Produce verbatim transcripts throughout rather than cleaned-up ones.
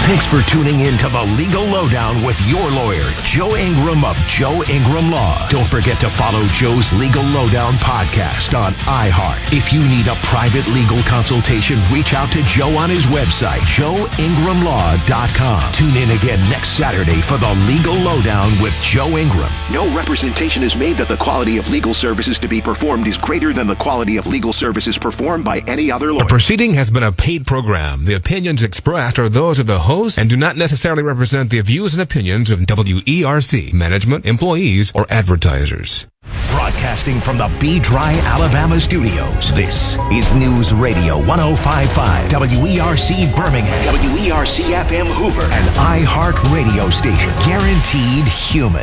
Thanks for tuning in to the Legal Lowdown with your lawyer, Joe Ingram of Joe Ingram Law. Don't forget to follow Joe's Legal Lowdown podcast on iHeart. If you need a private legal consultation, reach out to Joe on his website, joe ingram law dot com. Tune in again next Saturday for the Legal Lowdown with Joe Ingram. No representation is made that the quality of legal services to be performed is greater than the quality of legal services performed by any other lawyer. The proceeding has been a paid program. The opinions expressed are those of the host and do not necessarily represent the views and opinions of W E R C, management, employees, or advertisers. Broadcasting from the B-Dry, Alabama studios, this is News Radio one oh five point five, W E R C Birmingham, W E R C F M Hoover, an iHeart radio station, guaranteed human.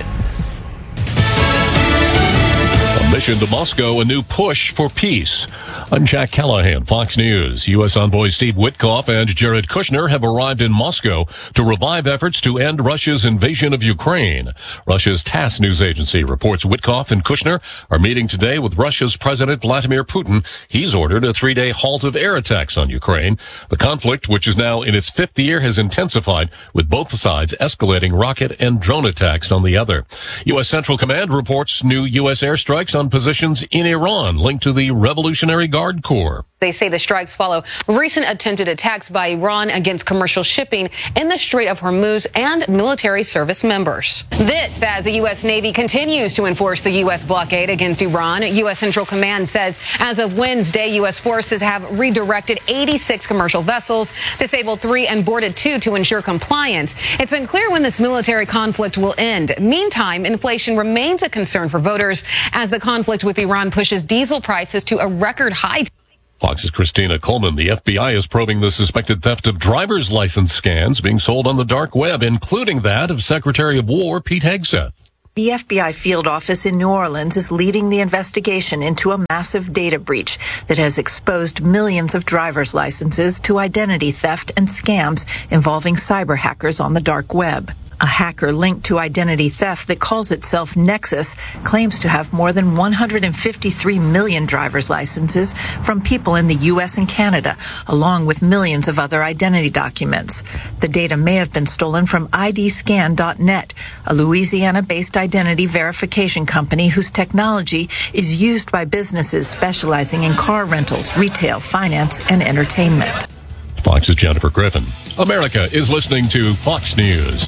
A mission to Moscow, a new push for peace. I'm Jack Callahan, Fox News. U S envoys Steve Witkoff and Jared Kushner have arrived in Moscow to revive efforts to end Russia's invasion of Ukraine. Russia's TASS news agency reports Witkoff and Kushner are meeting today with Russia's President Vladimir Putin. He's ordered a three-day halt of air attacks on Ukraine. The conflict, which is now in its fifth year, has intensified, with both sides escalating rocket and drone attacks on the other. U S Central Command reports new U S airstrikes on positions in Iran linked to the Revolutionary Guard Corps. They say the strikes follow recent attempted attacks by Iran against commercial shipping in the Strait of Hormuz and military service members. This as the U S Navy continues to enforce the U S blockade against Iran. U S Central Command says as of Wednesday, U S forces have redirected eighty-six commercial vessels, disabled three and boarded two to ensure compliance. It's unclear when this military conflict will end. Meantime, inflation remains a concern for voters as the conflict with Iran pushes diesel prices to a record high. Fox's Christina Coleman. The F B I is probing the suspected theft of driver's license scans being sold on the dark web, including that of Secretary of War Pete Hegseth. The F B I field office in New Orleans is leading the investigation into a massive data breach that has exposed millions of driver's licenses to identity theft and scams involving cyber hackers on the dark web. A hacker linked to identity theft that calls itself Nexus claims to have more than one hundred fifty-three million driver's licenses from people in the U S and Canada, along with millions of other identity documents. The data may have been stolen from I D scan dot net, a Louisiana-based identity verification company whose technology is used by businesses specializing in car rentals, retail, finance, and entertainment. Fox's Jennifer Griffin. America is listening to Fox News.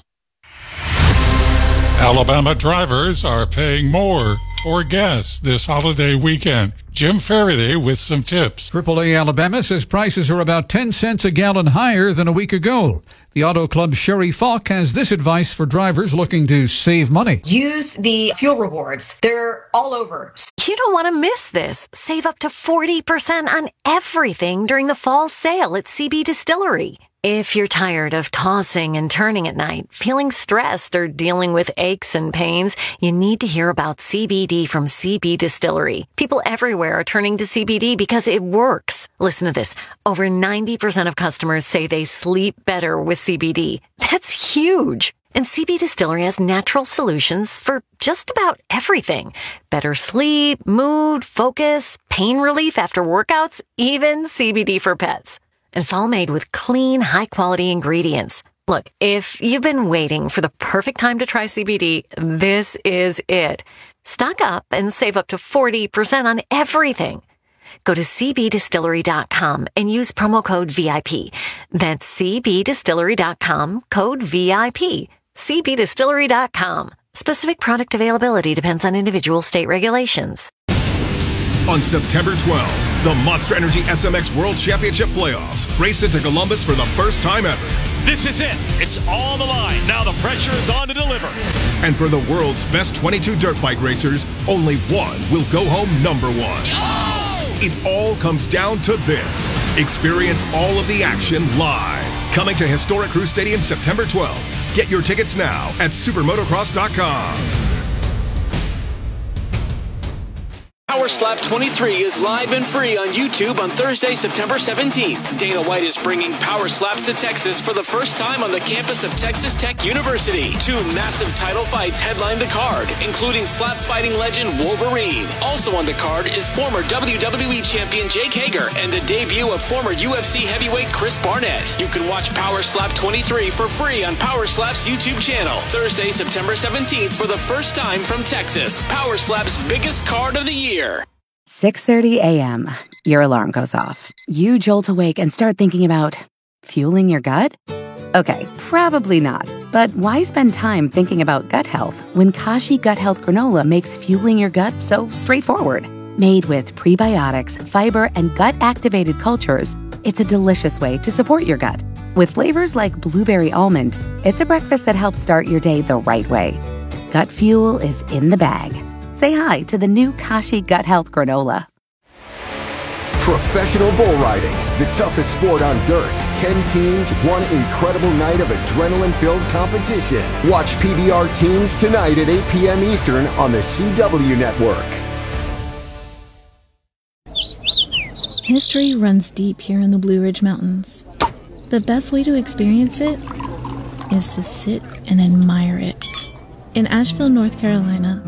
Alabama drivers are paying more for gas this holiday weekend. Jim Faraday with some tips. triple A Alabama says prices are about ten cents a gallon higher than a week ago. The Auto Club's Sherry Falk has this advice for drivers looking to save money. Use the fuel rewards. They're all over. You don't want to miss this. Save up to forty percent on everything during the fall sale at C B Distillery. If you're tired of tossing and turning at night, feeling stressed, or dealing with aches and pains, you need to hear about C B D from C B Distillery. People everywhere are turning to C B D because it works. Listen to this. Over ninety percent of customers say they sleep better with C B D. That's huge. And C B Distillery has natural solutions for just about everything. Better sleep, mood, focus, pain relief after workouts, even C B D for pets. And it's all made with clean, high-quality ingredients. Look, if you've been waiting for the perfect time to try C B D, this is it. Stock up and save up to forty percent on everything. Go to c b distillery dot com and use promo code V I P. That's c b distillery dot com, code V I P. c b distillery dot com. Specific product availability depends on individual state regulations. On September twelfth, the Monster Energy S M X World Championship Playoffs race into Columbus for the first time ever. This is it. It's on the line. Now the pressure is on to deliver. And for the world's best twenty-two dirt bike racers, only one will go home number one. Oh! It all comes down to this. Experience all of the action live. Coming to historic Crew Stadium September twelfth. Get your tickets now at super motocross dot com. Power Slap twenty-three is live and free on YouTube on Thursday, September seventeenth. Dana White is bringing Power Slaps to Texas for the first time on the campus of Texas Tech University. Two massive title fights headline the card, including slap fighting legend Wolverine. Also on the card is former W W E champion Jake Hager and the debut of former U F C heavyweight Chris Barnett. You can watch Power Slap twenty-three for free on Power Slap's YouTube channel. Thursday, September seventeenth for the first time from Texas. Power Slap's biggest card of the year. six thirty a.m. Your alarm goes off. You jolt awake and start thinking about fueling your gut? Okay, probably not. But why spend time thinking about gut health when Kashi Gut Health Granola makes fueling your gut so straightforward? Made with prebiotics, fiber, and gut-activated cultures, it's a delicious way to support your gut. With flavors like blueberry almond, it's a breakfast that helps start your day the right way. Gut fuel is in the bag. Say hi to the new Kashi Gut Health Granola. Professional bull riding, the toughest sport on dirt. Ten teams, one incredible night of adrenaline-filled competition. Watch P B R Teams tonight at eight p.m. Eastern on the C W Network. History runs deep here in the Blue Ridge Mountains. The best way to experience it is to sit and admire it. In Asheville, North Carolina.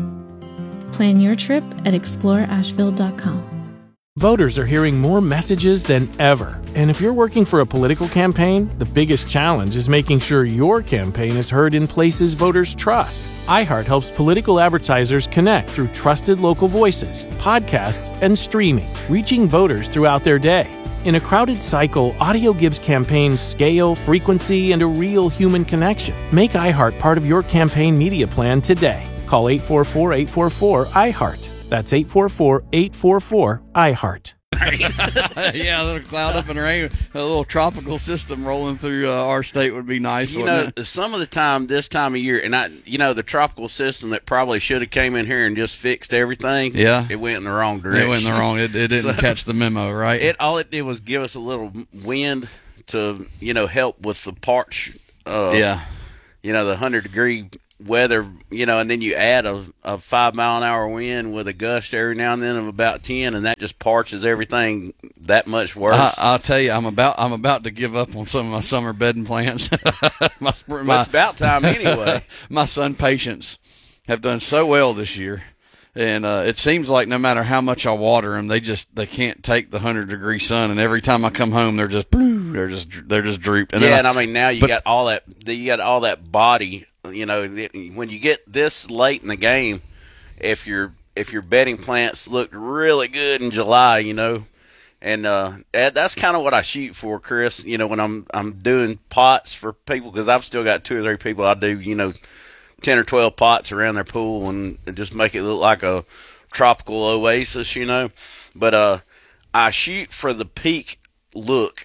Plan your trip at explore asheville dot com. Voters are hearing more messages than ever. And if you're working for a political campaign, the biggest challenge is making sure your campaign is heard in places voters trust. iHeart helps political advertisers connect through trusted local voices, podcasts, and streaming, reaching voters throughout their day. In a crowded cycle, audio gives campaigns scale, frequency, and a real human connection. Make iHeart part of your campaign media plan today. Call eight four four, eight four four, I heart. That's eight four four, eight four four, I heart. Yeah, a little cloud up and rain, a little tropical system rolling through uh, our state would be nice. You know, it? some of the time, this time of year, and I, you know, the tropical system that probably should have came in here and just fixed everything. Yeah, it went in the wrong direction. It went in the wrong. It, it didn't so, catch the memo, right? It all it did was give us a little wind to, you know, help with the parch. Uh, yeah, you know, the hundred degree weather, you know, and then you add a, a five mile an hour wind with a gust every now and then of about ten, and that just parches everything that much worse. I, I'll tell you, I'm about I'm about to give up on some of my summer bedding plants. my, my, well, it's about time anyway. My sun patients have done so well this year, and uh, it seems like no matter how much I water them, they just they can't take the hundred degree sun. And every time I come home, they're just they're just they're just drooped. And yeah, then and I mean now you but, got all that you got all that body. You know, when you get this late in the game, if your if your bedding plants look really good in July, you know, and uh, that's kind of what I shoot for, Chris. You know, when I'm I'm doing pots for people, because I've still got two or three people I do, you know, ten or twelve pots around their pool and just make it look like a tropical oasis, you know. But uh, I shoot for the peak look.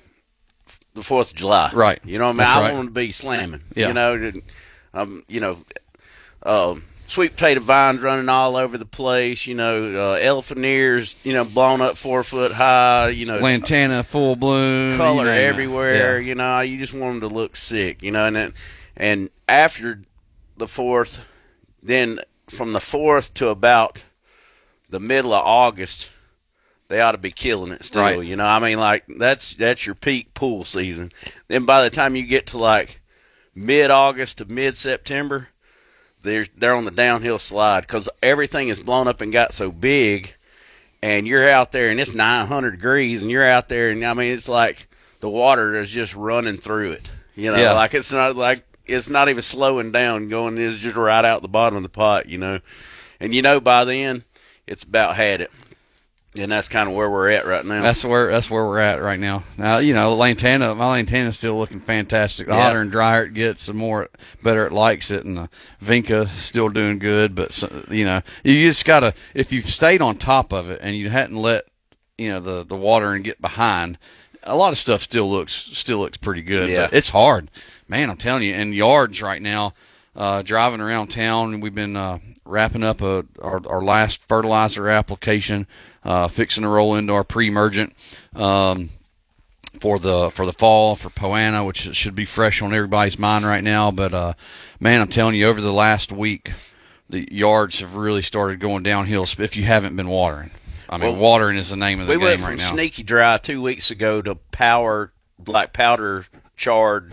The Fourth of July, right? You know, what I mean, That's I right. want to be slamming. Yeah. You know, um, you know, uh, sweet potato vines running all over the place. You know, uh, elephant ears, you know, blown up four foot high. You know, lantana full bloom, color you know, everywhere. yeah. You know, you just want them to look sick. You know, and then, and after the fourth, then from the fourth to about the middle of August, they ought to be killing it still, right. You know. I mean, like that's that's your peak pool season. Then by the time you get to like mid-August to mid-September, they're they're on the downhill slide because everything is blown up and got so big, and you're out there and it's nine hundred degrees, and you're out there and I mean it's like the water is just running through it. You know, yeah. like it's not like it's not even slowing down, going it's just right out the bottom of the pot. You know, and you know by then it's about had it. And that's kind of where we're at right now. That's where that's where we're at right now. Now, you know, lantana, my lantana's still looking fantastic. The yeah. hotter and drier it gets, the more better it likes it. And the vinca still doing good. But, you know, you just got to, if you've stayed on top of it and you hadn't let, you know, the, the water and get behind, a lot of stuff still looks still looks pretty good. Yeah. But it's hard. Man, I'm telling you, in yards right now, uh, driving around town, and we've been uh, wrapping up a, our, our last fertilizer application. Uh, fixing to roll into our pre-emergent um, for the for the fall for Poana, which should be fresh on everybody's mind right now. But uh, man, I'm telling you, over the last week, the yards have really started going downhill if you haven't been watering. I mean, Well, watering is the name of the we game went right from now. sneaky dry two weeks ago to power, like powder charred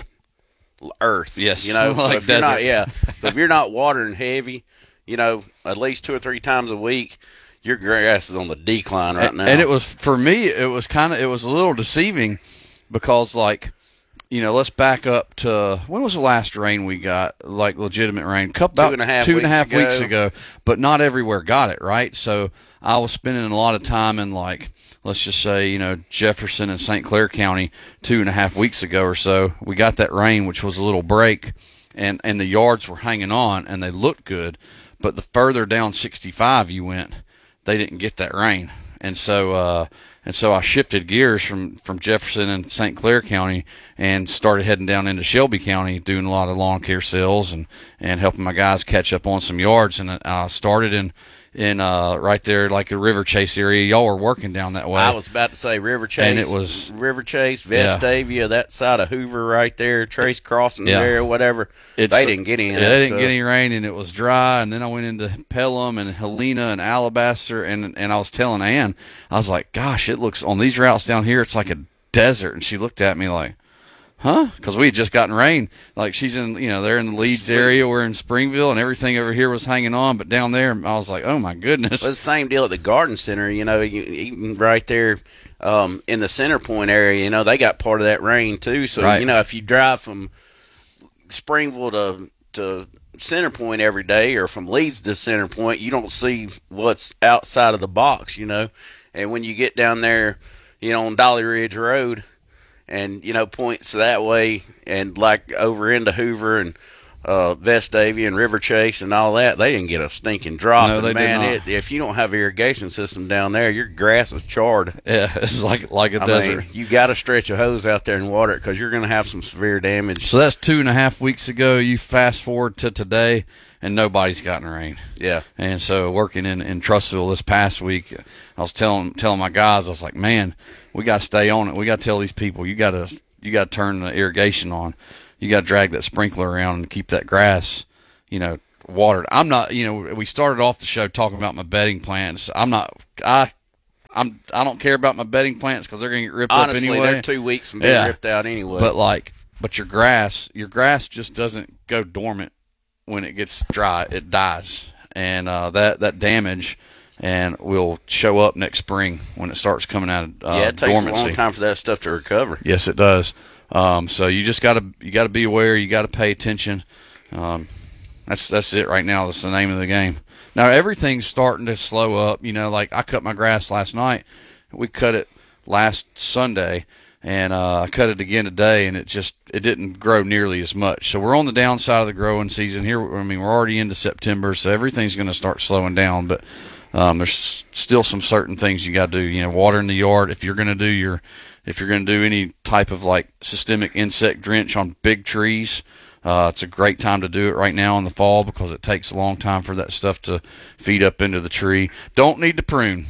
earth. Yes, You know, like so if you're not, desert. yeah, so if you're not watering heavy, you know, at least two or three times a week, your grass is on the decline right and, now. and it was, for me, it was kind of, it was a little deceiving because, like, you know, let's back up to, when was the last rain we got, like legitimate rain? Couple, Two about and a half two and a weeks half ago. weeks ago, but not everywhere got it, right? So I was spending a lot of time in, like, let's just say, you know, Jefferson and Saint Clair County two and a half weeks ago or so. We got that rain, which was a little break, and, and the yards were hanging on, and they looked good. But the further down sixty-five you went, they didn't get that rain. And so uh, and so I shifted gears from, from Jefferson and Saint Clair County and started heading down into Shelby County, doing a lot of lawn care sales and, and helping my guys catch up on some yards. And I started in in uh, right there, like the River Chase area. Y'all were working down that way. I was about to say River Chase. And it was River Chase, Yeah. Vestavia, that side of Hoover right there, Trace Crossing Yeah. there, whatever. It's they the- didn't get any. Yeah, of they that didn't stuff. get any rain, and it was dry. And then I went into Pelham and Helena and Alabaster, and and I was telling Ann, I was like, "Gosh, it looks on these routes down here, it's like a desert." And she looked at me like, "Huh?" Because we had just gotten rain. Like she's in, you know, they're in the Leeds area, we're in Springville, and everything over here was hanging on, but down there, I was like, "Oh my goodness." Well, it's the same deal at the Garden Center, you know, you, even right there um, in the Center Point area, you know, they got part of that rain too. So, Right. you know, if you drive from Springville to, to Center Point every day or from Leeds to Center Point, you don't see what's outside of the box, you know. And when you get down there, you know, on Dolly Ridge Road and, you know, points that way and like over into Hoover and uh, Vestavia and River Chase and all that, they didn't get a stinking drop. No, And, they did man, not. It, if you don't have an irrigation system down there, your grass is charred. Yeah, it's like like a I desert. mean, you got to stretch a hose out there and water it because you're going to have some severe damage. So that's two and a half weeks ago. You fast forward to today, and nobody's gotten rain. Yeah. And so working in, in Trussville this past week, I was telling telling my guys, I was like, man, we got to stay on it. We got to tell these people, you got to you got to turn the irrigation on. You got to drag that sprinkler around and keep that grass, you know, watered. I'm not, you know, we started off the show talking about my bedding plants. I'm not, I, I'm, I don't care about my bedding plants because they're going to get ripped Honestly, up anyway. they're two weeks from being Yeah. ripped out anyway. But like, but your grass, your grass just doesn't go dormant when it gets dry. It dies, and uh, that that damage and will show up next spring when it starts coming out of uh, yeah, it takes dormancy. a long time for that stuff to recover. Yes, it does. Um, so you just gotta you gotta be aware. You gotta pay attention. Um, that's that's it right now. That's the name of the game. Now everything's starting to slow up. You know, like I cut my grass last night. We cut it last Sunday, and uh, I cut it again today, and it just it didn't grow nearly as much. So we're on the downside of the growing season here. I mean, we're already into September, so everything's going to start slowing down. But um, there's still some certain things you got to do. You know, watering the yard if you're going to do your if you're going to do any type of like systemic insect drench on big trees. Uh, it's a great time to do it right now in the fall because it takes a long time for that stuff to feed up into the tree. Don't need to prune.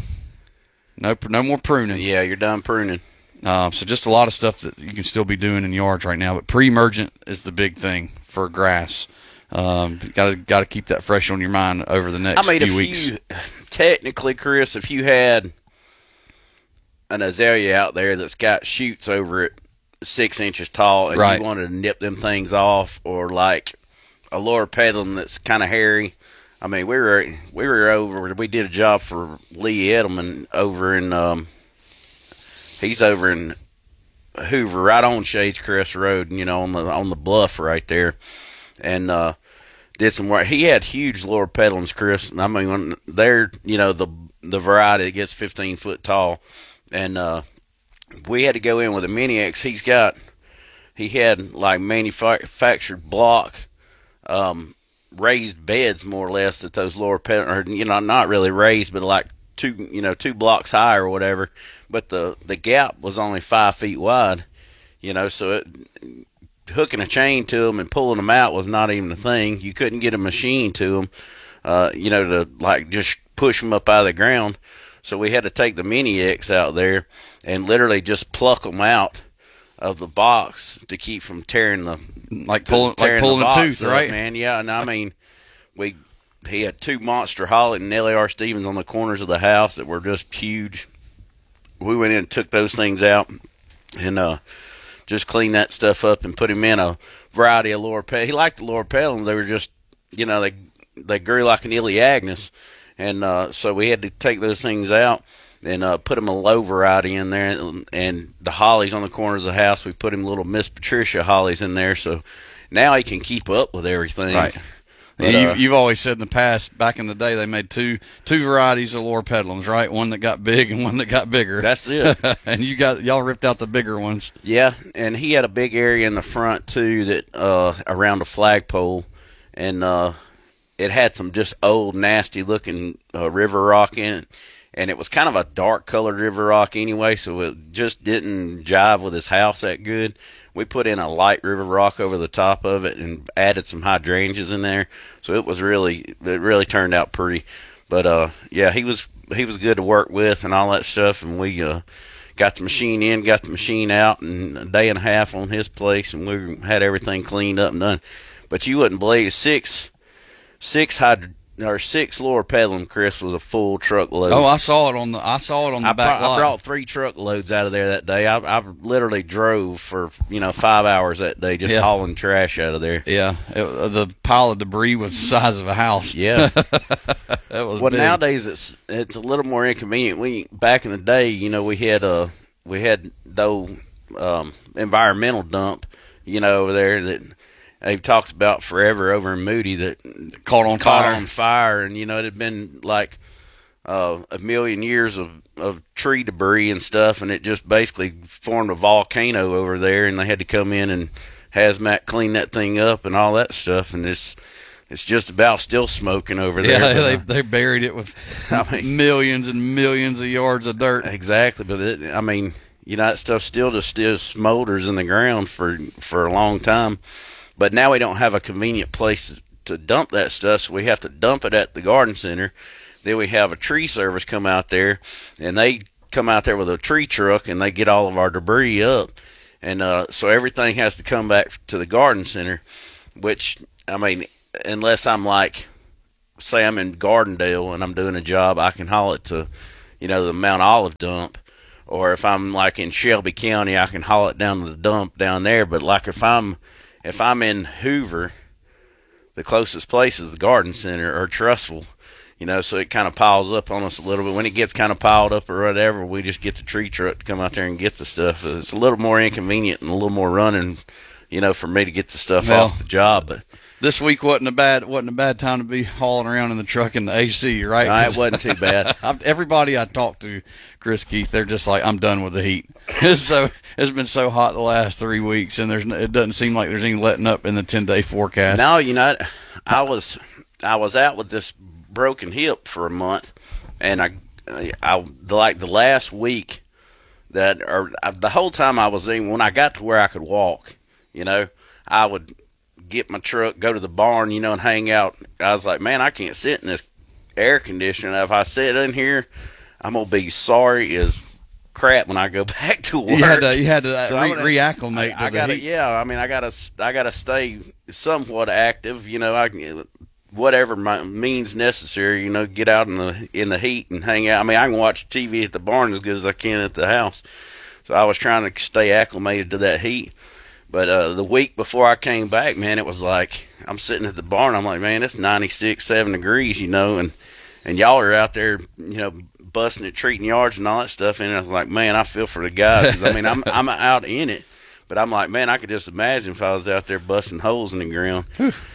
No, no more pruning. Yeah, you're done pruning. Um, so just a lot of stuff that you can still be doing in yards right now. But pre-emergent is the big thing for grass. Um, got to got to keep that fresh on your mind over the next I mean, few if weeks. you technically, Chris, if you had an azalea out there that's got shoots over it six inches tall, and Right. you wanted to nip them things off, or like a lower petalum that's kind of hairy. I mean, we were we were over. We did a job for Lee Edelman over in. Um, he's over in Hoover, right on Shades Crest Road. You know, on the on the bluff right there, and uh, did some work. He had huge lower petalums, Chris. I mean, when they're you know the the variety that gets fifteen foot tall, and uh, we had to go in with a Mini X. He's got he had like manufactured block. Um, raised beds more or less that those lower pet or you know not really raised but like two you know two blocks high or whatever, but the the gap was only five feet wide, you know so it, hooking a chain to them and pulling them out was not even a thing. You couldn't get a machine to them uh you know to like just push them up out of the ground, so we had to take the Mini X out there and literally just pluck them out of the box to keep from tearing the like pulling like tearing pulling the a box tooth, up, right? man. Yeah, and I mean, we he had two monster Holly and L A R Stevens on the corners of the house that were just huge. We went in and took those things out and uh, just cleaned that stuff up and put him in a variety of Lord Pelhams. He liked the Lord Pelhams. They were just, you know, they they grew like an Iliagnus. And uh, so we had to take those things out and uh, put him a low variety in there. And, and the hollies on the corners of the house, we put him little Miss Patricia hollies in there. So now he can keep up with everything. Right. But, you, uh, you've always said in the past, back in the day, they made two two varieties of Lord Pelhams, right? One that got big and one that got bigger. That's it. And you got y'all ripped out the bigger ones. Yeah, and he had a big area in the front too that uh, around a flagpole, and uh, it had some just old, nasty looking uh, river rock in it, and it was kind of a dark colored river rock anyway, so it just didn't jive with his house that good. We put in a light river rock over the top of it and added some hydrangeas in there, so it was really it really turned out pretty. But uh, yeah, he was he was good to work with and all that stuff, and we uh, got the machine in, got the machine out, in a day and a half on his place, and we had everything cleaned up and done. But you wouldn't believe six six hydra or six Lord Pelham, Chris, was a full truckload. Oh, I saw it on the I saw it on the I back brought, lot. I brought three truckloads out of there that day. I, I literally drove for you know five hours that day just Yeah. hauling trash out of there. Yeah, it, the pile of debris was the size of a house. Yeah, that was well big. nowadays it's it's a little more inconvenient. We back in the day, you know, we had a we had though um, environmental dump, you know, over there that they've talked about forever over in Moody that caught on caught fire. on fire, and you know it had been like uh, a million years of, of tree debris and stuff, and it just basically formed a volcano over there, and they had to come in and hazmat clean that thing up and all that stuff, and it's it's just about still smoking over there. Yeah, but, they uh, they buried it with I mean, millions and millions of yards of dirt. Exactly, but it, I mean, you know, that stuff still just still smolders in the ground for for a long time. But now we don't have a convenient place to dump that stuff, so we have to dump it at the garden center. Then we have a tree service come out there, and they come out there with a tree truck, and they get all of our debris up. And uh, so everything has to come back to the garden center, which, I mean, unless I'm like, say I'm in Gardendale and I'm doing a job, I can haul it to, you know, the Mount Olive dump. Or if I'm like in Shelby County, I can haul it down to the dump down there. But like if I'm If I'm in Hoover, the closest place is the garden center or Trussville, you know, so it kind of piles up on us a little bit. When it gets kind of piled up or whatever, we just get the tree truck to come out there and get the stuff. It's a little more inconvenient and a little more running, you know, for me to get the stuff Well, off the job. But this week wasn't a bad wasn't a bad time to be hauling around in the truck in the A C, right? No, it wasn't too bad. Everybody I talked to, Chris Keith, they're just like, I'm done with the heat. It's so it's been so hot the last three weeks, and there's it doesn't seem like there's any letting up in the ten day forecast. No, you know, I was I was out with this broken hip for a month, and I, I like the last week that or the whole time I was in, when I got to where I could walk, you know, I would get my truck, go to the barn, you know, and hang out. I was like, man, I can't sit in this air conditioning. If I sit in here, I'm gonna be sorry as crap when I go back to work. You had to, you had to uh, So re- I'm gonna- reacclimate I, to I the gotta, heat. yeah. I mean, I gotta, I gotta stay somewhat active. You know, I can, whatever my means necessary. You know, get out in the in the heat and hang out. I mean, I can watch T V at the barn as good as I can at the house. So I was trying to stay acclimated to that heat. But uh, the week before I came back, man, it was like I'm sitting at the barn. I'm like, man, it's ninety-six, seven degrees, you know, and and y'all are out there, you know, busting it, treating yards and all that stuff. And I was like, man, I feel for the guys. 'Cause, I mean, I'm I'm out in it, but I'm like, man, I could just imagine if I was out there busting holes in the ground.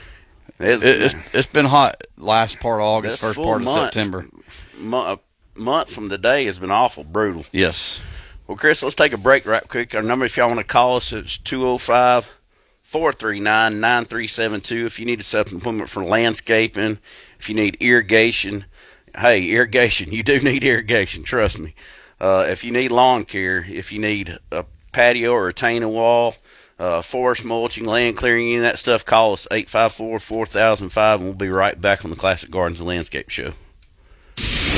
It's, It, it's it's been hot last part of August, That first full part of month- September. mo- a month from today has been awful brutal. Yes. Well, Chris, let's take a break right quick. Our number, if y'all want to call us, it's two oh five, four three nine, nine three seven two. If you need a supplement for landscaping, if you need irrigation, hey, irrigation, you do need irrigation, trust me. Uh, if you need lawn care, if you need a patio or retaining wall, uh, forest mulching, land clearing, any of that stuff, call us eight five four, four thousand five, and we'll be right back on the Classic Gardens and Landscape Show.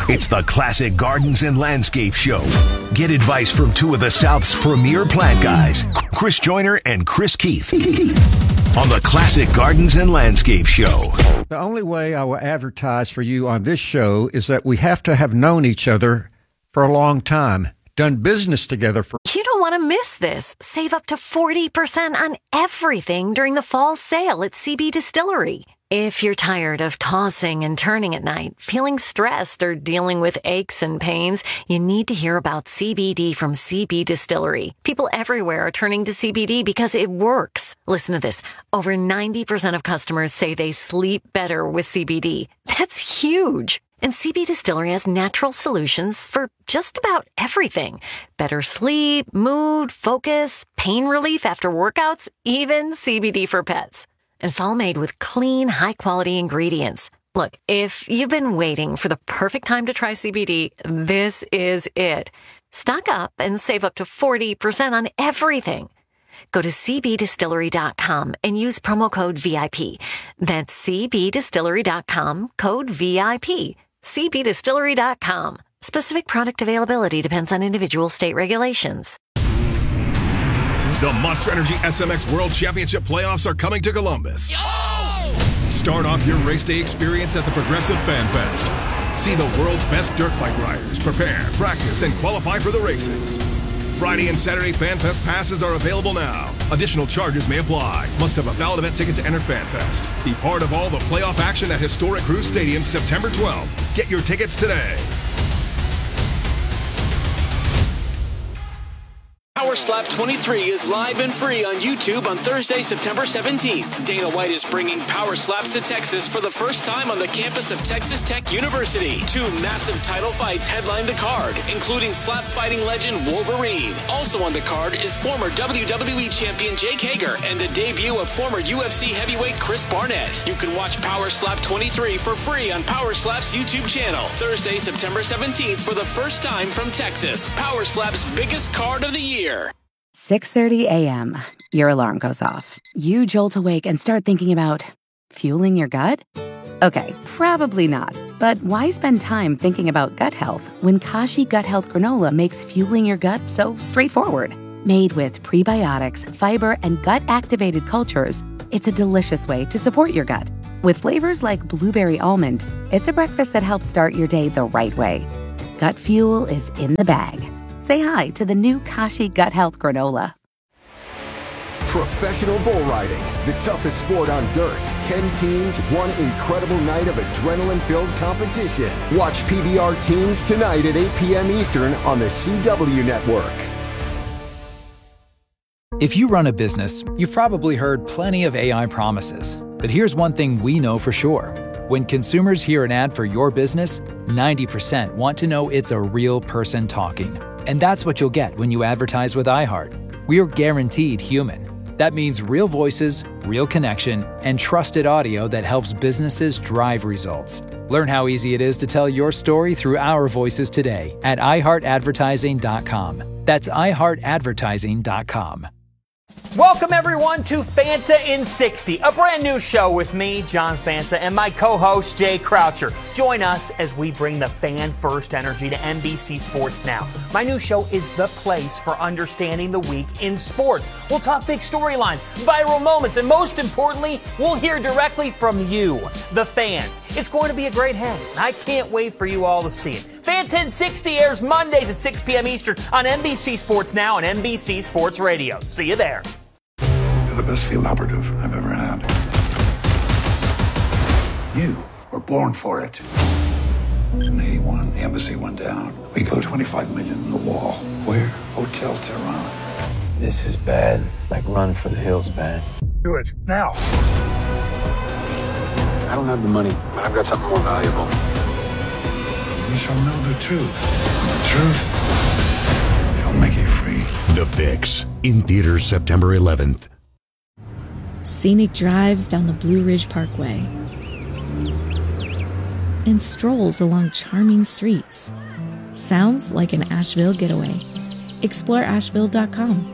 It's the Classic Gardens and Landscape Show. Get advice from two of the South's premier plant guys, Chris Joyner and Chris Keith, on the Classic Gardens and Landscape Show. The only way I will advertise for you on this show is that we have to have known each other for a long time, done business together for... You don't want to miss this. Save up to forty percent on everything during the fall sale at C B Distillery. If you're tired of tossing and turning at night, feeling stressed, or dealing with aches and pains, you need to hear about C B D from C B Distillery. People everywhere are turning to C B D because it works. Listen to this. Over ninety percent of customers say they sleep better with C B D. That's huge. And C B Distillery has natural solutions for just about everything. Better sleep, mood, focus, pain relief after workouts, even C B D for pets. And it's all made with clean, high-quality ingredients. Look, if you've been waiting for the perfect time to try C B D, this is it. Stock up and save up to forty percent on everything. Go to c b distillery dot com and use promo code V I P. That's c b distillery dot com, code V I P. c b distillery dot com. Specific product availability depends on individual state regulations. The Monster Energy S M X World Championship playoffs are coming to Columbus. Yo! Start off your race day experience at the Progressive Fan Fest. See the world's best dirt bike riders prepare, practice, and qualify for the races. Friday and Saturday Fan Fest passes are available now. Additional charges may apply. Must have a valid event ticket to enter Fan Fest. Be part of all the playoff action at Historic Cruise Stadium September twelfth. Get your tickets today. Power Slap twenty-three is live and free on YouTube on Thursday, September seventeenth. Dana White is bringing Power Slaps to Texas for the first time on the campus of Texas Tech University. Two massive title fights headline the card, including slap fighting legend Wolverine. Also on the card is former W W E champion Jake Hager and the debut of former U F C heavyweight Chris Barnett. You can watch Power Slap twenty-three for free on Power Slap's YouTube channel. Thursday, September seventeenth for the first time from Texas. Power Slap's biggest card of the year. six thirty a.m. Your alarm goes off. You jolt awake and start thinking about fueling your gut? Okay, probably not. But why spend time thinking about gut health when Kashi Gut Health Granola makes fueling your gut so straightforward? Made with prebiotics, fiber, and gut-activated cultures, it's a delicious way to support your gut. With flavors like blueberry almond, it's a breakfast that helps start your day the right way. Gut fuel is in the bag. Say hi to the new Kashi Gut Health Granola. Professional bull riding, the toughest sport on dirt. Ten teams, one incredible night of adrenaline-filled competition. Watch P B R Teams tonight at eight p.m. Eastern on the C W Network. If you run a business, you've probably heard plenty of A I promises. But here's one thing we know for sure. When consumers hear an ad for your business, ninety percent want to know it's a real person talking. And that's what you'll get when you advertise with iHeart. We're guaranteed human. That means real voices, real connection, and trusted audio that helps businesses drive results. Learn how easy it is to tell your story through our voices today at i heart advertising dot com. That's i heart advertising dot com. Welcome, everyone, to Fanta in sixty, a brand new show with me, John Fanta, and my co-host, Jay Croucher. Join us as we bring the fan-first energy to N B C Sports Now. My new show is the place for understanding the week in sports. We'll talk big storylines, viral moments, and most importantly, we'll hear directly from you, the fans. It's going to be a great hang, and I can't wait for you all to see it. Fanta in sixty airs Mondays at six p.m. Eastern on N B C Sports Now and N B C Sports Radio. See you there. You're the best field operative I've ever had. You were born for it. In eighty-one, the embassy went down. We put twenty-five million in the wall. Where? Hotel Tehran. This is bad. Like run for the hills bad. Do it, now. I don't have the money, but I've got something more valuable. You shall know the truth. And the truth shall make you free. The Fix, in theaters September eleventh. Scenic drives down the Blue Ridge Parkway and strolls along charming streets. Sounds like an Asheville getaway. Explore asheville dot com.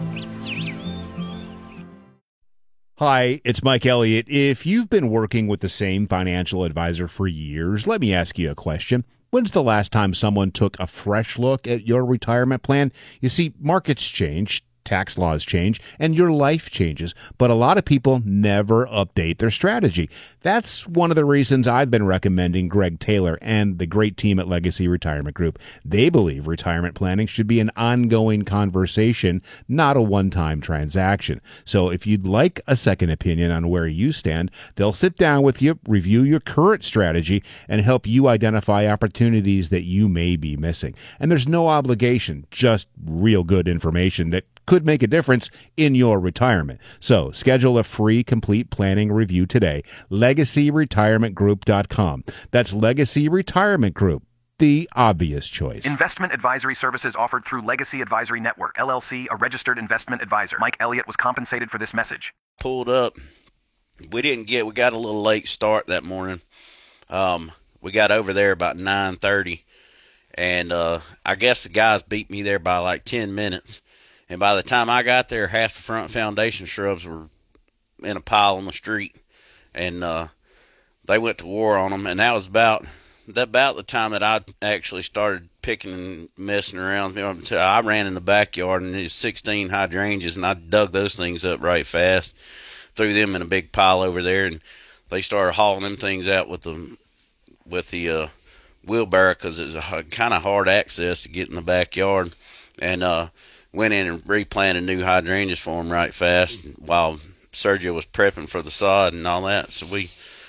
Hi, it's Mike Elliott. If you've been working with the same financial advisor for years, let me ask you a question. When's the last time someone took a fresh look at your retirement plan? You see, markets change, tax laws change, and your life changes, but a lot of people never update their strategy. That's one of the reasons I've been recommending Greg Taylor and the great team at Legacy Retirement Group. They believe retirement planning should be an ongoing conversation, not a one-time transaction. So if you'd like a second opinion on where you stand, they'll sit down with you, review your current strategy, and help you identify opportunities that you may be missing. And there's no obligation, just real good information that could make a difference in your retirement. So schedule a free complete planning review today. legacy retirement group dot com. That's Legacy Retirement Group, the obvious choice. Investment advisory services offered through Legacy Advisory Network, L L C, a registered investment advisor. Mike Elliott was compensated for this message. Pulled up. We didn't get, we got a little late start that morning. Um, we got over there about nine thirty, and uh, I guess the guys beat me there by like ten minutes. And by the time I got there, half the front foundation shrubs were in a pile on the street, and uh, they went to war on them. And that was about that about the time that I actually started picking and messing around. I ran in the backyard, and there's sixteen hydrangeas, and I dug those things up right fast, threw them in a big pile over there, and they started hauling them things out with the with the uh, wheelbarrow because it was a kind of hard access to get in the backyard, and uh, went in and replanted new hydrangeas for them right fast while Sergio was prepping for the sod and all that. So we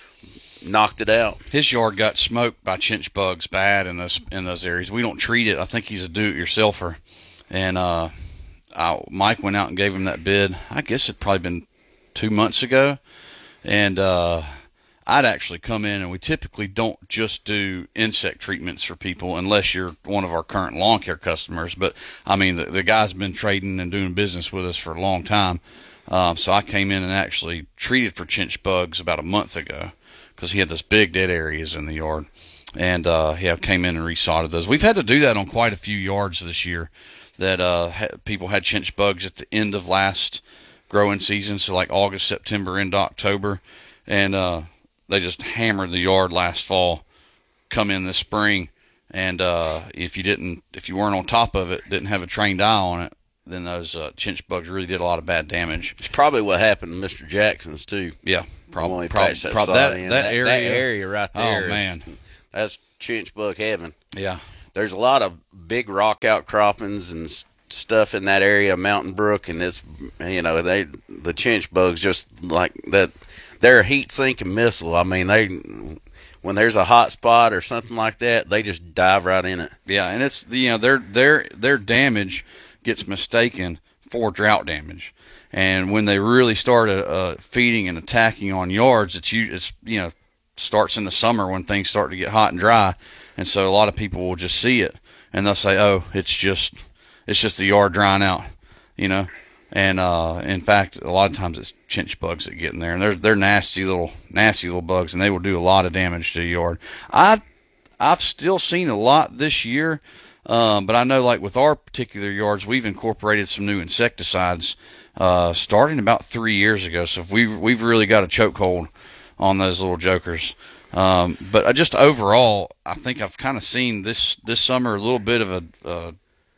knocked it out. His yard got smoked by chinch bugs bad in those in those areas. We don't treat it. I think he's a do-it-yourselfer. And uh, I, Mike went out and gave him that bid. I guess it'd probably been two months ago. And uh, I'd actually come in, and we typically don't just do insect treatments for people unless you're one of our current lawn care customers. But, I mean, the, the guy's been trading and doing business with us for a long time. Um, so I came in and actually treated for chinch bugs about a month ago because he had this big dead areas in the yard. And, uh, yeah, came in and resodded those. We've had to do that on quite a few yards this year that uh, ha- people had chinch bugs at the end of last growing season, so like August, September, into October. And, uh, they just hammered the yard last fall, come in this spring, and uh, if you didn't, if you weren't on top of it, didn't have a trained eye on it, then those uh, chinch bugs really did a lot of bad damage. It's probably what happened to Mister Jackson's too. Yeah, probably. Probably That, prob- that, that, that area, that area right there. Oh is, man, that's chinch bug heaven. Yeah, there's a lot of big rock outcroppings and stuff in that area, Mountain Brook, and it's, you know, they the chinch bugs just like that. They're a heat-sinking missile. I mean, they when there's a hot spot or something like that, they just dive right in it. Yeah, and it's, you know, their their their damage gets mistaken for drought damage, and when they really start uh, feeding and attacking on yards, it's it's you know starts in the summer when things start to get hot and dry, and so a lot of people will just see it and they'll say, "Oh, it's just it's just the yard drying out," you know. And uh, in fact, a lot of times it's chinch bugs that get in there, and they're they're nasty little nasty little bugs, and they will do a lot of damage to the yard. I I've still seen a lot this year, um, but I know like with our particular yards, we've incorporated some new insecticides uh, starting about three years ago. So if we've we've really got a chokehold on those little jokers. Um, but just overall, I think I've kind of seen this this summer a little bit of a, a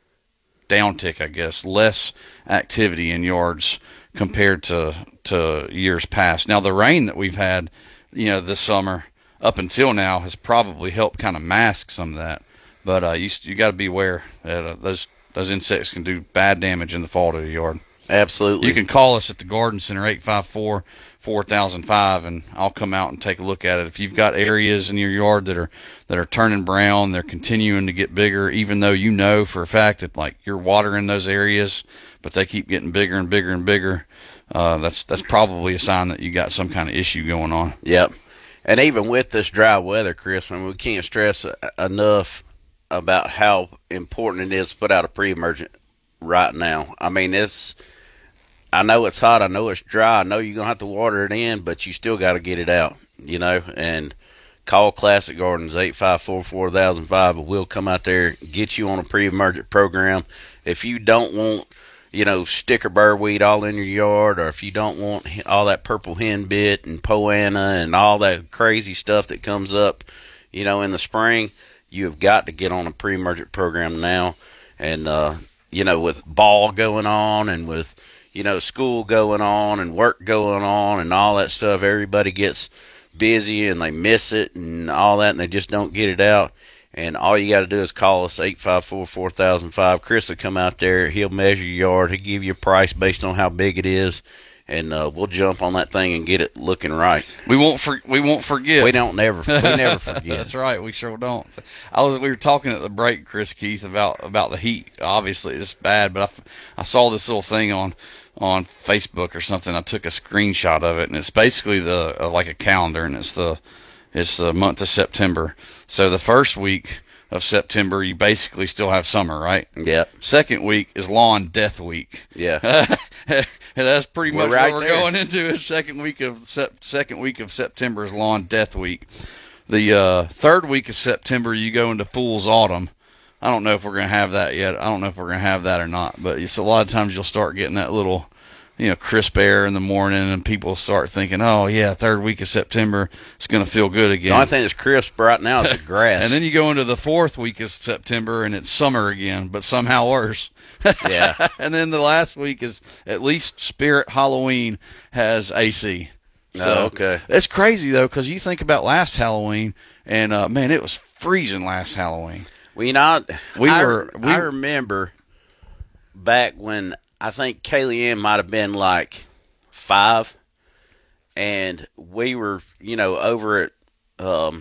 downtick, I guess, less activity in yards compared to to years past. Now the rain that we've had, you know, this summer up until now has probably helped kind of mask some of that. But uh, you you got to be aware that uh, those those insects can do bad damage in the fall to the yard. Absolutely. You can call us at the Garden Center, eight five four, four thousand five, and I'll come out and take a look at it. If you've got areas in your yard that are that are turning brown, they're continuing to get bigger, even though you know for a fact that like you're watering those areas, but they keep getting bigger and bigger and bigger, uh, that's that's probably a sign that you got some kind of issue going on. Yep. And even with this dry weather, Chris, I mean, we can't stress enough about how important it is to put out a pre-emergent right now. I mean, it's I know it's hot. I know it's dry. I know you're going to have to water it in, but you still got to get it out, you know, and call Classic Gardens, eight five four, four thousand five, and we'll come out there, get you on a pre-emergent program. If you don't want, you know, sticker burr weed all in your yard, or if you don't want all that purple henbit and poana and all that crazy stuff that comes up, you know, in the spring, you have got to get on a pre-emergent program now. And, uh, you know, with ball going on and with, you know, school going on and work going on and all that stuff, everybody gets busy and they miss it and all that, and they just don't get it out. And all you got to do is call us, eight five four, four thousand five. Chris will come out there. He'll measure your yard. He'll give you a price based on how big it is. And uh, we'll jump on that thing and get it looking right. We won't for, we won't forget. We don't never we never forget. That's right. We sure don't. I was we were talking at the break, Chris Keith, about about the heat. Obviously, it's bad, but I, I saw this little thing on on Facebook or something. I took a screenshot of it, and it's basically the uh, like a calendar, and it's the it's the month of September. So the first week of September, you basically still have summer, right? Yeah. Second week is lawn death week. Yeah. And that's pretty We're much right what we're there. going into. Is second week of sep- second week of September is lawn death week. The uh, third week of September, you go into fool's autumn. I don't know if we're going to have that yet. I don't know if we're going to have that or not. But it's a lot of times you'll start getting that little, you know, crisp air in the morning, and people start thinking, oh, yeah, third week of September, it's going to feel good again. The only thing that's crisp right now is the grass. And then you go into the fourth week of September, and it's summer again, but somehow worse. Yeah. And then the last week is at least Spirit Halloween has A C. So Oh, okay. It's crazy, though, because you think about last Halloween, and, uh, man, it was freezing last Halloween. Well, you know, We I, were- we- I remember back when I think Kaylee Ann might have been like five, and we were, you know, over at um,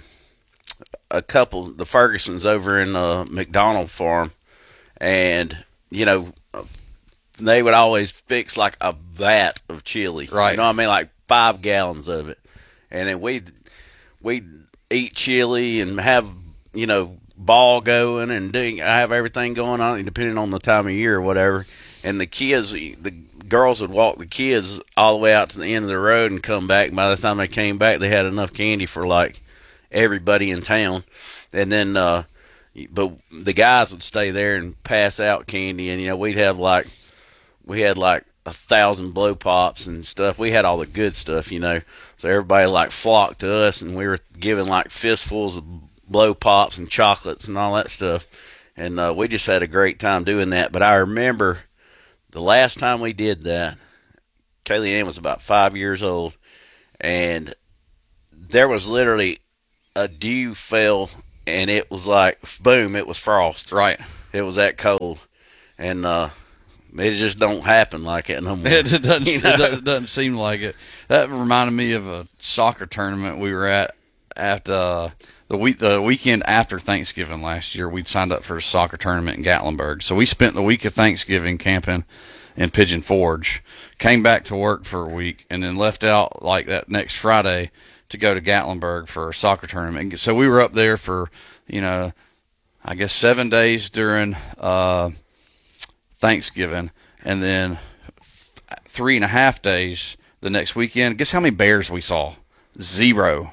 a couple, the Fergusons over in uh, McDonald Farm, and, you know, they would always fix like a vat of chili. Right. You know what I mean? Like five gallons of it. And then we'd, we'd eat chili and have, you know, ball going and doing, I have everything going on depending on the time of year or whatever. And the kids, the girls would walk the kids all the way out to the end of the road and come back. And by the time they came back, they had enough candy for like everybody in town. And then, uh, but the guys would stay there and pass out candy. And, you know, we'd have like, we had like a thousand blow pops and stuff. We had all the good stuff, you know. So everybody like flocked to us, and we were giving like fistfuls of blow pops and chocolates and all that stuff. And uh, we just had a great time doing that. But I remember the last time we did that, Kaylee Ann was about five years old, and there was literally a dew fell, and it was like, boom, it was frost. Right. It was that cold. And uh, it just don't happen like that no more. It doesn't, You know? it doesn't, doesn't seem like it. That reminded me of a soccer tournament we were at at uh, the week the weekend after Thanksgiving last year. We'd signed up for a soccer tournament in Gatlinburg, so we spent the week of Thanksgiving camping in Pigeon Forge. Came back to work for a week, and then left out like that next Friday to go to Gatlinburg for a soccer tournament. So we were up there for, you know, I guess seven days during uh, Thanksgiving, and then th- three and a half days the next weekend. Guess how many bears we saw? Zero.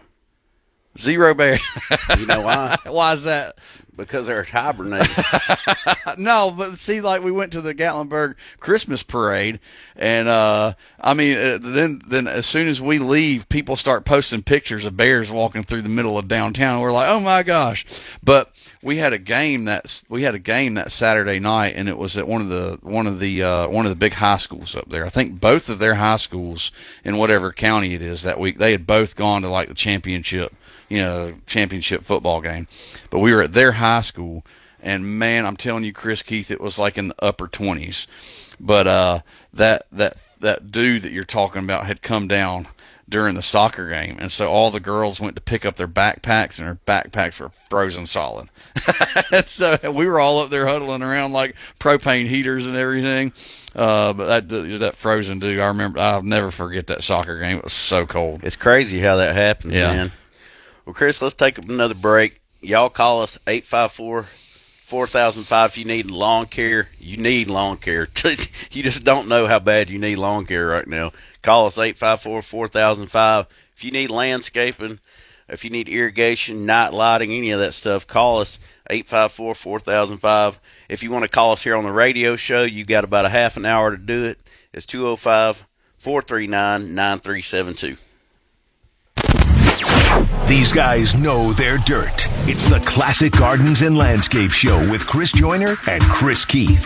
Zero bears. You know why? Why is that? Because they're hibernating. No, but see, like we went to the Gatlinburg Christmas parade, and uh, I mean, uh, then then as soon as we leave, people start posting pictures of bears walking through the middle of downtown. We're like, oh my gosh! But we had a game that we had a game that Saturday night, and it was at one of the one of the uh, one of the big high schools up there. I think both of their high schools in whatever county it is that week, they had both gone to like the championship. You know, championship football game. But we were at their high school, and man, I'm telling you, Chris Keith, it was like in the upper twenties. But uh, that that that dude that you're talking about had come down during the soccer game, and so all the girls went to pick up their backpacks, and their backpacks were frozen solid. And so we were all up there huddling around like propane heaters and everything. Uh, but that that frozen dude, I remember, I'll never forget that soccer game. It was so cold. It's crazy how that happens, Yeah. man. Well, Chris, let's take another break. Y'all call us eight five four, four thousand five if you need lawn care. You need lawn care. You just don't know how bad you need lawn care right now. Call us eight five four, four thousand five. If you need landscaping, if you need irrigation, night lighting, any of that stuff, call us eight five four, four thousand five. If you want to call us here on the radio show, you got about a half an hour to do it. It's two oh five, four three nine, nine three seven two. These guys know their dirt. It's the Classic Gardens and Landscape Show with Chris Joyner and Chris Keith.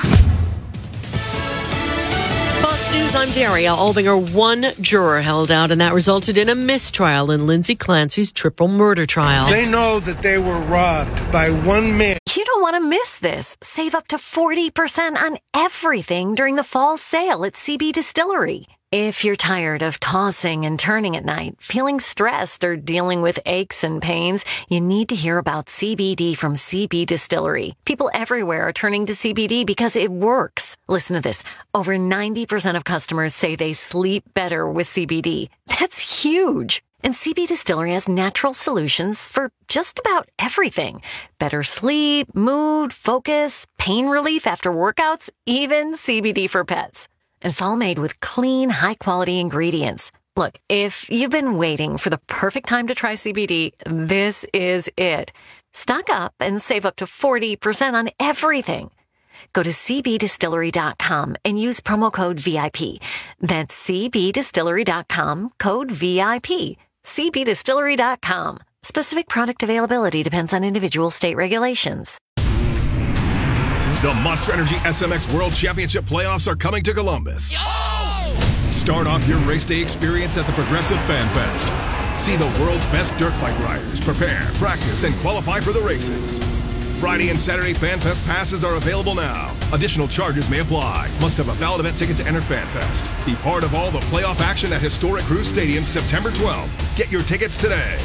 Fox News, I'm Daria Albinger. One juror held out, and that resulted in a mistrial in Lindsay Clancy's triple murder trial. They know that they were robbed by one man. You don't want to miss this. Save up to forty percent on everything during the fall sale at C B Distillery. If you're tired of tossing and turning at night, feeling stressed, or dealing with aches and pains, you need to hear about C B D from C B Distillery. People everywhere are turning to C B D because it works. Listen to this. Over ninety percent of customers say they sleep better with C B D. That's huge. And C B Distillery has natural solutions for just about everything. Better sleep, mood, focus, pain relief after workouts, even C B D for pets. And it's all made with clean, high-quality ingredients. Look, if you've been waiting for the perfect time to try C B D, this is it. Stock up and save up to forty percent on everything. Go to c b distillery dot com and use promo code V I P. That's c b distillery dot com, code V I P. c b distillery dot com. Specific product availability depends on individual state regulations. The Monster Energy S M X World Championship playoffs are coming to Columbus. Yo! Start off your race day experience at the Progressive Fan Fest. See the world's best dirt bike riders prepare, practice, and qualify for the races. Friday and Saturday Fan Fest passes are available now. Additional charges may apply. Must have a valid event ticket to enter Fan Fest. Be part of all the playoff action at Historic Cruise Stadium September twelfth. Get your tickets today.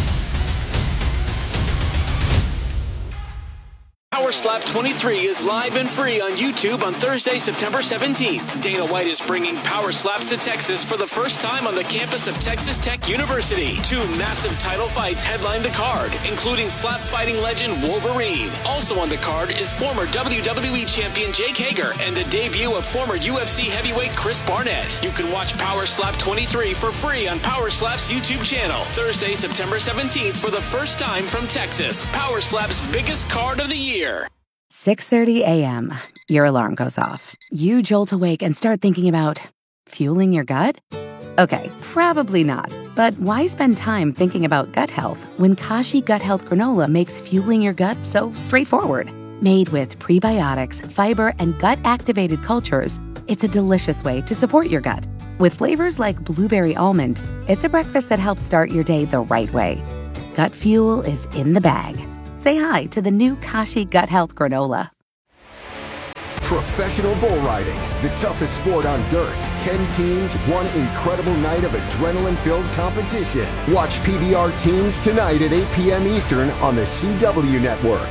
Power Slap twenty-three is live and free on YouTube on Thursday, September seventeenth. Dana White is bringing Power Slaps to Texas for the first time on the campus of Texas Tech University. Two massive title fights headline the card, including slap fighting legend Wolverine. Also on the card is former W W E champion Jake Hager and the debut of former U F C heavyweight Chris Barnett. You can watch Power Slap twenty-three for free on Power Slap's YouTube channel. Thursday, September seventeenth for the first time from Texas. Power Slap's biggest card of the year. six thirty a.m. Your alarm goes off. You jolt awake and start thinking about fueling your gut? Okay, probably not. But why spend time thinking about gut health when Kashi Gut Health Granola makes fueling your gut so straightforward? Made with prebiotics, fiber, and gut-activated cultures, it's a delicious way to support your gut. With flavors like blueberry almond, it's a breakfast that helps start your day the right way. Gut fuel is in the bag. Say hi to the new Kashi Gut Health Granola. Professional bull riding, the toughest sport on dirt. Ten teams, one incredible night of adrenaline-filled competition. Watch P B R Teams tonight at eight p.m. Eastern on the C W Network.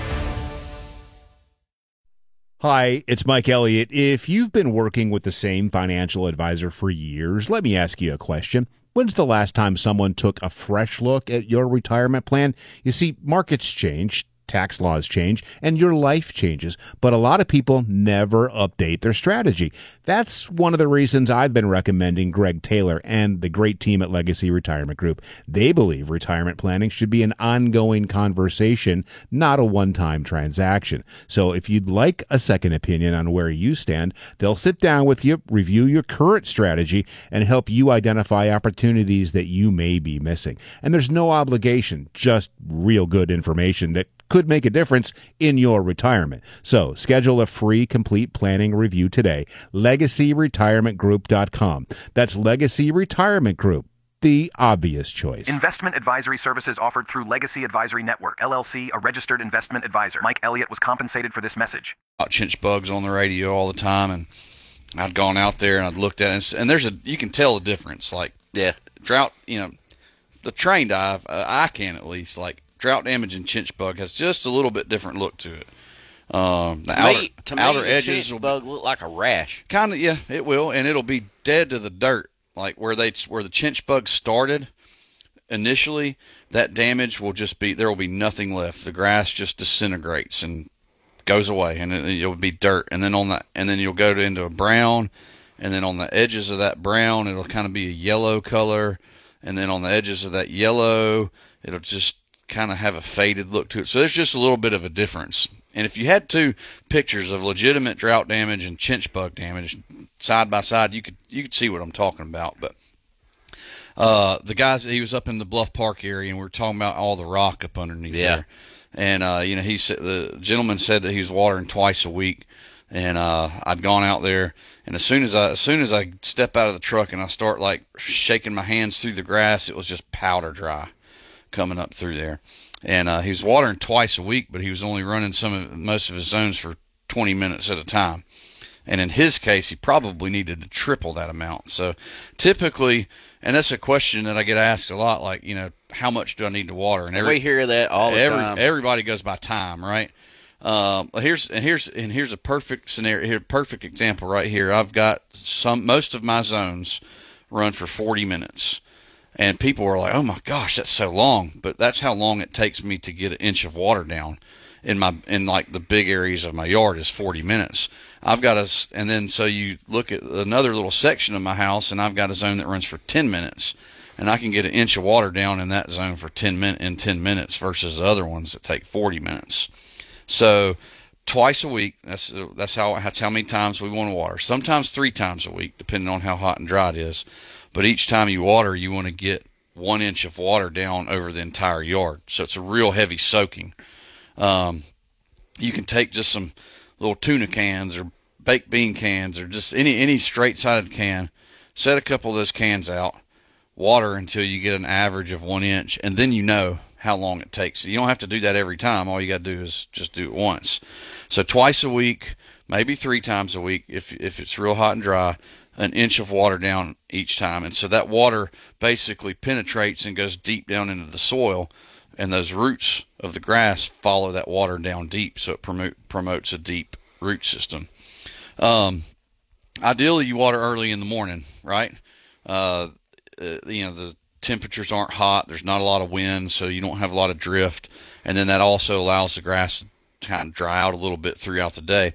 Hi, it's Mike Elliott. If you've been working with the same financial advisor for years, let me ask you a question. When's the last time someone took a fresh look at your retirement plan? You see, markets change, tax laws change, and your life changes, but a lot of people never update their strategy. That's one of the reasons I've been recommending Greg Taylor and the great team at Legacy Retirement Group. They believe retirement planning should be an ongoing conversation, not a one-time transaction. So if you'd like a second opinion on where you stand, they'll sit down with you, review your current strategy, and help you identify opportunities that you may be missing. And there's no obligation, just real good information that could make a difference in your retirement. So schedule a free complete planning review today. legacy retirement group dot com. That's Legacy Retirement Group, the obvious choice. Investment advisory services offered through Legacy Advisory Network, L L C, a registered investment advisor. Mike Elliott was compensated for this message. Chinch bugs on the radio all the time, and I'd gone out there and I'd looked at it, and there's a you can tell the difference. Like yeah, drought, you know, the trained eye, uh, I can at least like. Drought damage and chinch bug has just a little bit different look to it. Um, the to outer, me, to outer me, the edges chinch will bug look like a rash. Kind of, yeah, it will, and it'll be dead to the dirt, like where they where the chinch bug started initially. That damage will just be there will be nothing left. The grass just disintegrates and goes away, and it, it'll be dirt. And then on that, and then you'll go to, into a brown, and then on the edges of that brown, it'll kind of be a yellow color, and then on the edges of that yellow, it'll just kind of have a faded look to it. So there's just a little bit of a difference. And if you had two pictures of legitimate drought damage and chinch bug damage side by side, you could you could see what I'm talking about. But Uh, the guys, he was up in the Bluff Park area, and we were talking about all the rock up underneath yeah. there. And, uh, you know, he said, the gentleman said that he was watering twice a week. And, uh, I'd gone out there, and as soon as I, as soon as I step out of the truck and I start like shaking my hands through the grass, it was just powder dry coming up through there. And, uh, he was watering twice a week, but he was only running some of, most of his zones for twenty minutes at a time. And in his case, he probably needed to triple that amount. So typically, and that's a question that I get asked a lot, like, you know, how much do I need to water? And every, we hear that all the every, time. Everybody goes by time, right? Um, here's and here's and here's a perfect scenario. Here, perfect example right here. I've got some most of my zones run for forty minutes, and people are like, "Oh my gosh, that's so long!" But that's how long it takes me to get an inch of water down in my in like the big areas of my yard is forty minutes. I've got a and then so you look at another little section of my house, and I've got a zone that runs for ten minutes, and I can get an inch of water down in that zone for ten min in ten minutes versus the other ones that take forty minutes. So twice a week, that's that's how that's how many times we want to water. Sometimes three times a week, depending on how hot and dry it is. But each time you water, you want to get one inch of water down over the entire yard. So it's a real heavy soaking. Um, you can take just some little tuna cans or baked bean cans or just any any straight-sided can, set a couple of those cans out, water until you get an average of one inch, and then you know how long it takes. You don't have to do that every time. All you got to do is just do it once. So twice a week, maybe three times a week, if if it's real hot and dry, an inch of water down each time. And so that water basically penetrates and goes deep down into the soil, and those roots of the grass follow that water down deep, so it promote, promotes a deep root system. Um, ideally, you water early in the morning, right? Uh, uh, you know, the temperatures aren't hot, there's not a lot of wind, so you don't have a lot of drift, and then that also allows the grass to kind of dry out a little bit throughout the day.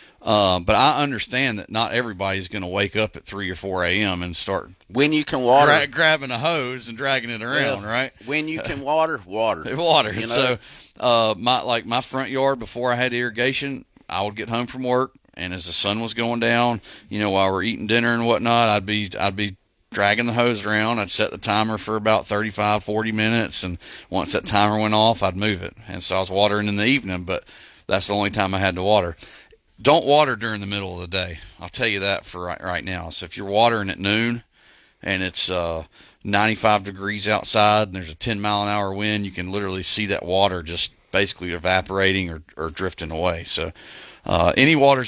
Um, but I understand that not everybody's going to wake up at three or four a.m. and start when you can water gra- grabbing a hose and dragging it around, yeah. right? When you can water, water, water. You know? So, uh, my like my front yard before I had irrigation, I would get home from work, and as the sun was going down, you know, while we're eating dinner and whatnot, I'd be I'd be dragging the hose around. I'd set the timer for about thirty-five, forty minutes, and once that timer went off, I'd move it. And so I was watering in the evening, but that's the only time I had to water. Don't water during the middle of the day. I'll tell you that for right, right now. So if you're watering at noon and it's uh, ninety-five degrees outside and there's a ten mile an hour wind, you can literally see that water just basically evaporating or, or drifting away. So uh, any water